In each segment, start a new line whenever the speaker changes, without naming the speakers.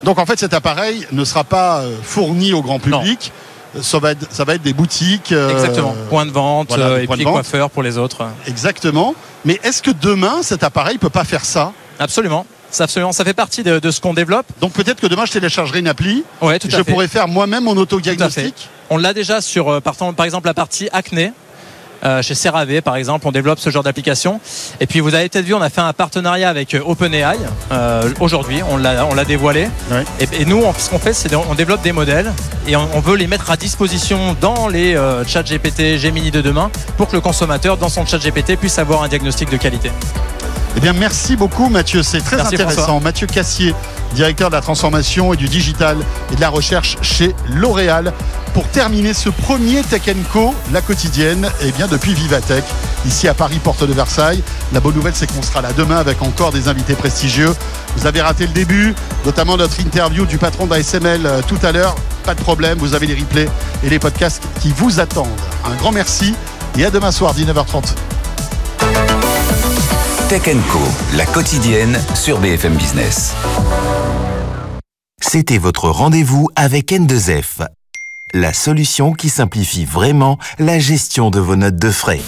Donc en fait, cet appareil ne sera pas fourni au grand public. Ça va être des boutiques.
Exactement. Point de vente, et puis coiffeurs pour les autres.
Exactement. Mais est-ce que demain, cet appareil peut pas faire ça ?
Absolument. Ça fait partie de ce qu'on développe.
Donc peut-être que demain, je téléchargerai une appli.
Ouais, tout à fait.
Je pourrais faire moi-même mon autodiagnostic.
On l'a déjà sur, par exemple, la partie acné. Chez CeraVe par exemple, on développe ce genre d'application. Et puis vous avez peut-être vu, on a fait un partenariat avec OpenAI aujourd'hui, on l'a dévoilé. Ouais. Et nous, ce qu'on fait, c'est qu'on développe des modèles et on veut les mettre à disposition dans les chats GPT, Gemini de demain, pour que le consommateur, dans son chat GPT, puisse avoir un diagnostic de qualité.
Eh bien, merci beaucoup Mathieu, c'est très intéressant. François. Mathieu Cassier, directeur de la transformation et du digital et de la recherche chez L'Oréal. Pour terminer ce premier Tech & Co, la quotidienne, depuis Vivatech, ici à Paris, porte de Versailles. La bonne nouvelle, c'est qu'on sera là demain avec encore des invités prestigieux. Vous avez raté le début, notamment notre interview du patron d'ASML tout à l'heure. Pas de problème, vous avez les replays et les podcasts qui vous attendent. Un grand merci et à demain soir, 19h30.
Tech & Co, la quotidienne sur BFM Business. C'était votre rendez-vous avec N2F, la solution qui simplifie vraiment la gestion de vos notes de frais.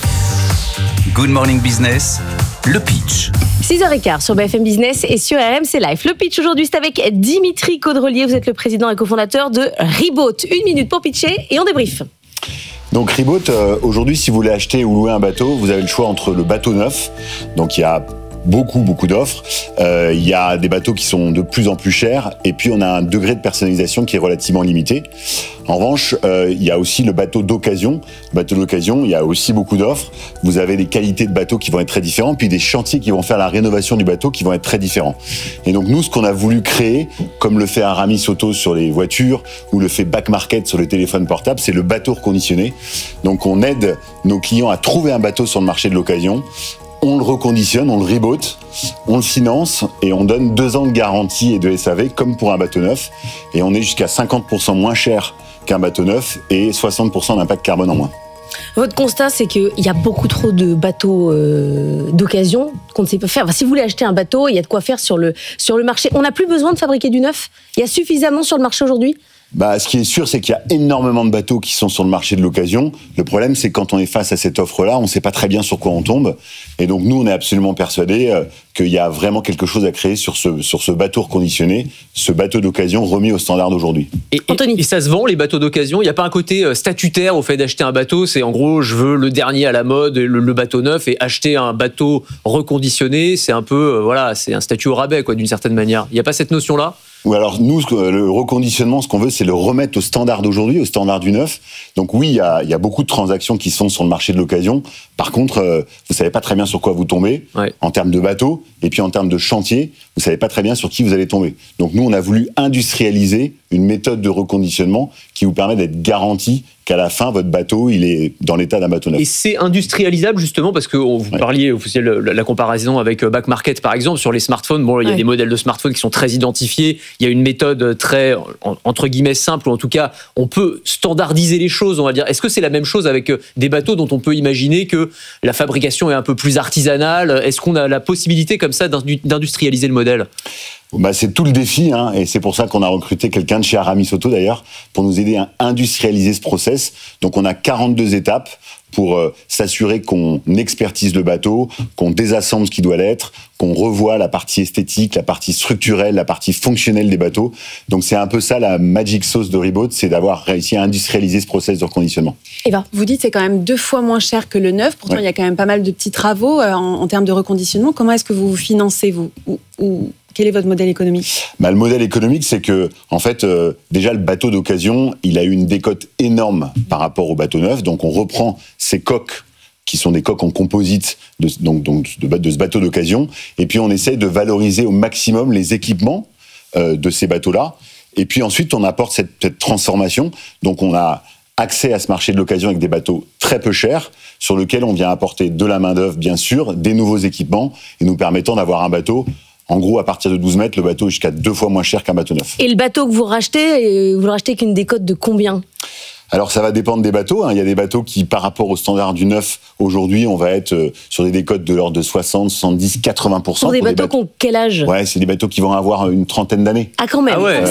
Good Morning Business, le pitch.
6h15 sur BFM Business et sur RMC Live. Le pitch aujourd'hui, c'est avec Dimitri Caudrelier. Vous êtes le président et cofondateur de Reboat. 1 minute pour pitcher et on débrief.
Donc Reboat, aujourd'hui, si vous voulez acheter ou louer un bateau, vous avez le choix entre le bateau neuf, donc il y a beaucoup d'offres. Il y a des bateaux qui sont de plus en plus chers et puis on a un degré de personnalisation qui est relativement limité. En revanche, il y a aussi le bateau d'occasion. Le bateau d'occasion, il y a aussi beaucoup d'offres. Vous avez des qualités de bateaux qui vont être très différentes, puis des chantiers qui vont faire la rénovation du bateau qui vont être très différents. Et donc nous, ce qu'on a voulu créer, comme le fait Aramis Auto sur les voitures ou le fait Back Market sur le téléphone portable, c'est le bateau reconditionné. Donc on aide nos clients à trouver un bateau sur le marché de l'occasion. On le reconditionne, on le reboot, on le finance et on donne 2 ans de garantie et de SAV comme pour un bateau neuf. Et on est jusqu'à 50% moins cher qu'un bateau neuf et 60% d'impact carbone en moins.
Votre constat, c'est qu'il y a beaucoup trop de bateaux d'occasion qu'on ne sait pas faire. Enfin, si vous voulez acheter un bateau, il y a de quoi faire sur le marché. On n'a plus besoin de fabriquer du neuf. Il y a suffisamment sur le marché aujourd'hui.
Ce qui est sûr, c'est qu'il y a énormément de bateaux qui sont sur le marché de l'occasion. Le problème, c'est que quand on est face à cette offre-là, on ne sait pas très bien sur quoi on tombe. Et donc, nous, on est absolument persuadés qu'il y a vraiment quelque chose à créer sur ce bateau reconditionné, ce bateau d'occasion remis aux standards d'aujourd'hui.
Et ça se vend, les bateaux d'occasion? Il n'y a pas un côté statutaire au fait d'acheter un bateau? C'est en gros, je veux le dernier à la mode, le bateau neuf, et acheter un bateau reconditionné, c'est un peu, c'est un statut au rabais, d'une certaine manière. Il n'y a pas cette notion-là?
Ou alors nous, le reconditionnement, ce qu'on veut, c'est le remettre au standard d'aujourd'hui, au standard du neuf. Donc oui, il y a beaucoup de transactions qui sont sur le marché de l'occasion. Par contre, vous savez pas très bien sur quoi vous tombez en termes de bateau, et puis en termes de chantier, vous savez pas très bien sur qui vous allez tomber. Donc nous, on a voulu industrialiser une méthode de reconditionnement qui vous permet d'être garanti qu'à la fin, votre bateau, il est dans l'état d'un bateau neuf.
Et c'est industrialisable justement parce que vous parliez, vous faisiez la comparaison avec Back Market par exemple sur les smartphones. Bon, il y a des modèles de smartphones qui sont très identifiés. Il y a une méthode très entre guillemets simple, ou en tout cas, on peut standardiser les choses, on va dire. Est-ce que c'est la même chose avec des bateaux dont on peut imaginer que la fabrication est un peu plus artisanale? Est-ce qu'on a la possibilité comme ça d'industrialiser le modèle?
C'est tout le défi, et c'est pour ça qu'on a recruté quelqu'un de chez Aramis Auto d'ailleurs, pour nous aider à industrialiser ce process. Donc on a 42 étapes pour s'assurer qu'on expertise le bateau, qu'on désassemble ce qui doit l'être, qu'on revoie la partie esthétique, la partie structurelle, la partie fonctionnelle des bateaux. Donc c'est un peu ça la magic sauce de Reboat, c'est d'avoir réussi à industrialiser ce process de reconditionnement.
Eva, vous dites que c'est quand même 2 fois moins cher que le neuf, pourtant il y a quand même pas mal de petits travaux en termes de reconditionnement. Comment est-ce que vous vous financez, vous ou quel est votre modèle économique?
Le modèle économique, c'est que, en fait, déjà, le bateau d'occasion, il a eu une décote énorme par rapport au bateau neuf. Donc, on reprend ces coques, qui sont des coques en composite de ce bateau d'occasion. Et puis, on essaie de valoriser au maximum les équipements de ces bateaux-là. Et puis, ensuite, on apporte cette transformation. Donc, on a accès à ce marché de l'occasion avec des bateaux très peu chers, sur lesquels on vient apporter de la main-d'œuvre, bien sûr, des nouveaux équipements, et nous permettant d'avoir un bateau. En gros, à partir de 12 mètres, le bateau est jusqu'à 2 fois moins cher qu'un bateau neuf.
Et le bateau que vous rachetez, vous le rachetez avec une décote de combien?
Alors, ça va dépendre des bateaux. Il y a des bateaux qui, par rapport au standard du neuf, aujourd'hui, on va être sur des décotes de l'ordre de 60, 70, 80%.
Pour des bateaux qui ont quel âge?
Ouais, c'est des bateaux qui vont avoir une trentaine d'années.
Ah, quand même.
Ah ouais.